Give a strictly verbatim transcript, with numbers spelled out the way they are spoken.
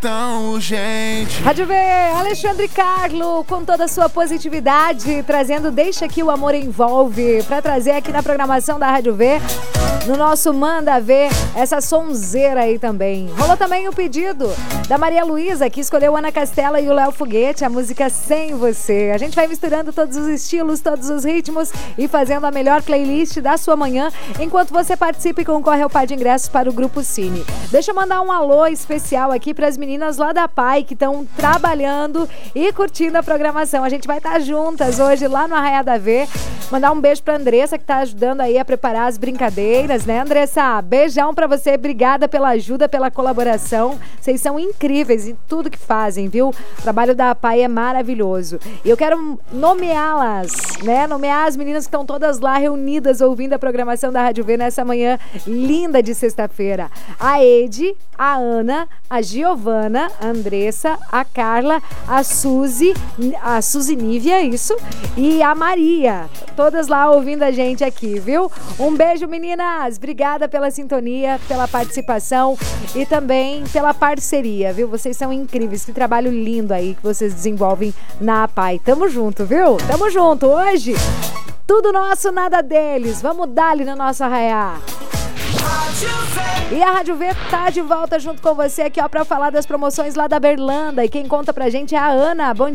tão urgente. Rádio V, Alexandre Carlo, com toda a sua positividade, trazendo Deixa Que o Amor Envolve, para trazer aqui na programação da Rádio V, no nosso Manda Ver, essa sonzeira aí também. Rolou também o pedido da Maria Luísa, que escolheu Ana Castela e o Léo Foguete, a música Sem Você. A gente vai misturando todos os estilos, todos os ritmos e fazendo a melhor playlist da sua manhã, enquanto você participa e concorre ao par de ingressos para o Grupo Cine. Deixa eu mandar um alô especial aqui para as meninas lá da P A I, que estão trabalhando e curtindo a programação. A gente vai estar juntas hoje lá no Arraiá da V. Mandar um beijo para Andressa, que está ajudando aí a preparar as brincadeiras, né, Andressa? Beijão para você, obrigada pela ajuda, pela colaboração. Vocês são incríveis em tudo que fazem, viu? O trabalho da P A I é maravilhoso. E eu quero nomeá-las, né? Nomear as meninas que estão todas lá reunidas ouvindo a programação da Rádio V nessa manhã linda de sexta-feira. A Edi, a Ana, a Giovana, a Andressa, a Carla, a Suzy, a Suzy Nívia, isso, e a Maria. Todas lá ouvindo a gente aqui, viu? Um beijo, meninas. Obrigada pela sintonia, pela participação e também pela parceria, viu? Vocês são incríveis. Que trabalho lindo aí que vocês desenvolvem na P A I. Tamo junto, viu? Tamo junto. Hoje, tudo nosso, nada deles. Vamos dar-lhe no nosso arraiá. E a Rádio V tá de volta junto com você aqui, ó, pra falar das promoções lá da Berlanda. E quem conta pra gente é a Ana. Bom